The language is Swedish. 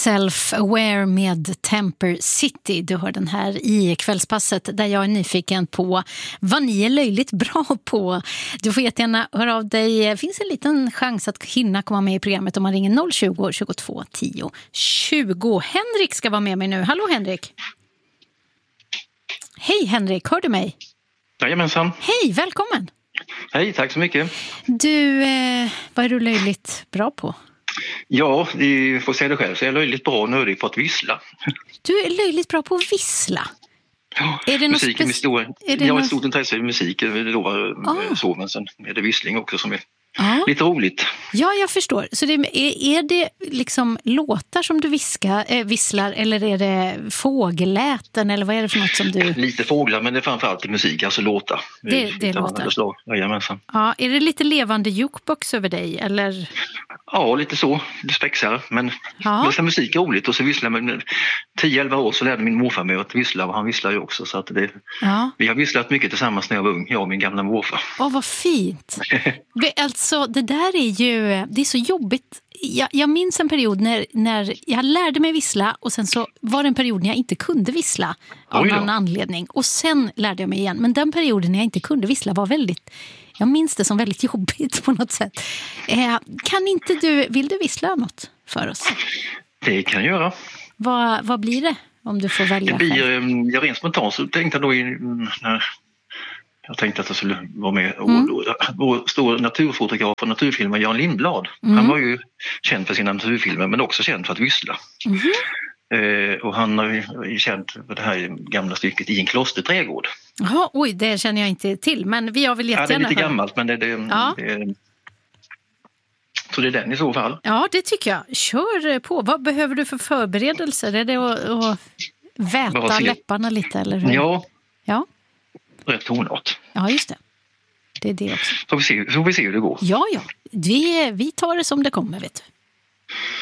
Self-Aware med Temper City. Du hör den här i kvällspasset där jag är nyfiken på vad ni är löjligt bra på. Du får jättegärna höra av dig. Det finns en liten chans att hinna komma med i programmet om man ringer 020 22 10 20. Henrik ska vara med mig nu. Hallå Henrik. Hej Henrik, hör du mig? Jajamensan. Hej, välkommen. Hej, tack så mycket. Du, vad är du löjligt bra på? Ja, vi får säga det själv, så jag är löjligt bra och nördig på att vissla. Du är löjligt bra på att vissla? Ja, är det musiken är stor. Jag har ett stort intresse i musik, så, men sen är det vissling också som är lite roligt. Ja, jag förstår. Så är det liksom låtar som du visslar eller är det fågelläten eller vad är det för något som du... Lite fåglar, men det är framförallt i musik, alltså låtar. Det låtar. Jajamensan. Ja, är det lite levande jukebox över dig eller... Ja, lite så. Det spexar. Men musik är roligt och så visslar med 10-11 år så lärde min morfar mig att vissla och han visslar ju också. Så att vi har visslat mycket tillsammans när jag var ung, jag och min gamla morfar. Åh, vad fint. Alltså, det där är ju... Det är så jobbigt. Jag minns en period när jag lärde mig vissla och sen så var det en period när jag inte kunde vissla av någon anledning. Och sen lärde jag mig igen. Men den perioden när jag inte kunde vissla var väldigt... Jag minns det som väldigt jobbigt på något sätt. Vill du vissla något för oss? Det kan jag göra. Vad blir det om du får välja? Det blir, jag rent spontant så tänkte jag då när jag tänkte att jag skulle vara med vår stora naturfotograf och naturfilmare Jan Lindblad. Han var ju känd för sina naturfilmer men också känd för att vissla. Och han har ju känt för det här gamla stycket I en klosterträdgård. Jaha, oj, det känner jag inte till, men jag vill jättegärna det är lite gammalt, men så det är den i så fall. Ja, det tycker jag. Kör på. Vad behöver du för förberedelser? Är det att väta läpparna lite, eller hur? Ja. Rätt tonart. Ja, just det. Det är det också. Så vi ser hur det går. Ja. Vi tar det som det kommer, vet du.